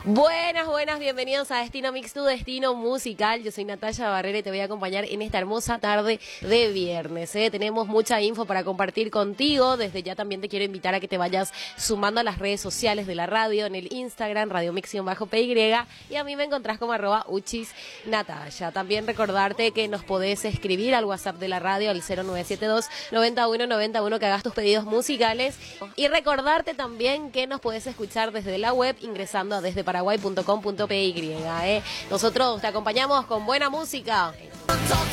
Buenas, buenas, bienvenidos a Destino Mix, tu destino musical. Yo soy Natalia Barrera y te voy a acompañar en esta hermosa tarde de viernes. Tenemos mucha info para compartir contigo. Desde ya también te quiero invitar a que te vayas sumando a las redes sociales de la radio, en el Instagram, Radio Mix_PY, y a mí me encontrás como @uchisnatalia. También recordarte que nos podés escribir al WhatsApp de la radio al 0972-9191, que hagas tus pedidos musicales. Y recordarte también que nos podés escuchar desde la web ingresando a desdeparaguay.com.py. Nosotros te acompañamos con buena música.